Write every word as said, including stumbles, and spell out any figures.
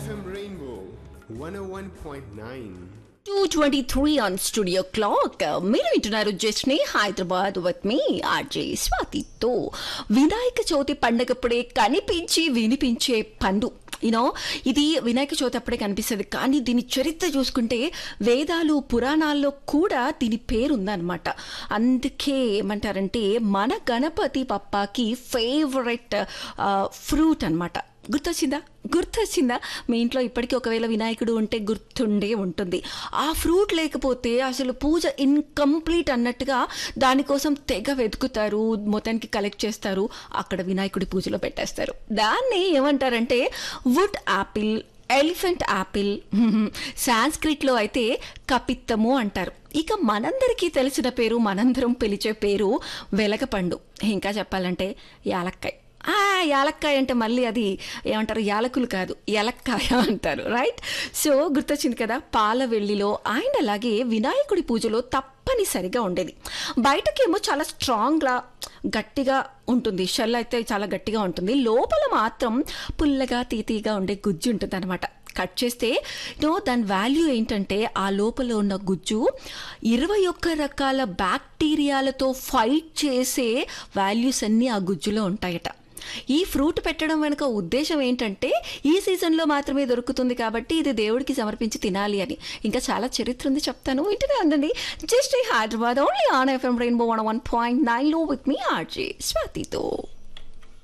F M Rainbow one oh one point nine. two twenty-three on Studio Clock. మీరు వింటున్నారు జస్ట్ని Hyderabad with me RJ స్వాతితో. Vinayaka Chavithi పండగప్పుడే కనిపించి వినిపించే పండు you know ఇది వినాయక చవితి అప్పుడే కనిపిస్తుంది, కానీ దీని చరిత్ర చూసుకుంటే వేదాలు పురాణాల్లో కూడా దీని పేరు ఉందన్నమాట. అందుకే ఏమంటారంటే మన గణపతి పప్పాకి ఫేవరెట్ ఫ్రూట్ అనమాట. గుర్తొచ్చిందా గుర్తొచ్చిందా మీ ఇంట్లో ఇప్పటికీ ఒకవేళ వినాయకుడు ఉంటే గుర్తుండే ఉంటుంది. ఆ ఫ్రూట్ లేకపోతే అసలు పూజ ఇన్కంప్లీట్ అన్నట్టుగా దానికోసం తెగ వెతుకుతారు, మొత్తానికి కలెక్ట్ చేస్తారు, అక్కడ వినాయకుడి పూజలో పెట్టేస్తారు. దాన్ని ఏమంటారంటే వుడ్ యాపిల్, ఎలిఫెంట్ యాపిల్, సాంస్క్రిట్లో అయితే కపిత్తము అంటారు. ఇక మనందరికీ తెలిసిన పేరు, మనందరం పిలిచే పేరు వెలగపండు. ఇంకా చెప్పాలంటే యాలక్కాయ. యాలక్కాయ అంటే మళ్ళీ అది ఏమంటారు, యాలకులు కాదు యాలక్కాయ అంటారు, రైట్? సో గుర్తొచ్చింది కదా, పాల వెల్లిలో అండ్ అలాగే వినాయకుడి పూజలో తప్పనిసరిగా ఉండేది. బయటకేమో చాలా స్ట్రాంగ్గా గట్టిగా ఉంటుంది, షెల్ అయితే చాలా గట్టిగా ఉంటుంది, లోపల మాత్రం పుల్లగా తీతీగా ఉండే గుజ్జు ఉంటుంది అనమాట. కట్ చేస్తే నో దాని వాల్యూ ఏంటంటే ఆ లోపల ఉన్న గుజ్జు ఇరవై ఒక్క రకాల బ్యాక్టీరియాలతో ఫైట్ చేసే వాల్యూస్ అన్నీ ఆ గుజ్జులో ఉంటాయట. ఈ ఫ్రూట్ పెట్టడం వెనుక ఉద్దేశం ఏంటంటే ఈ సీజన్లో మాత్రమే దొరుకుతుంది కాబట్టి ఇది దేవుడికి సమర్పించి తినాలి అని. ఇంకా చాలా చరిత్ర ఉంది, చెప్తాను, ఇంటనే ఉండండి. Just Hyderabad only on FM rainbow one one point nine లో విత్ మీ ఆర్జే స్వాతితో.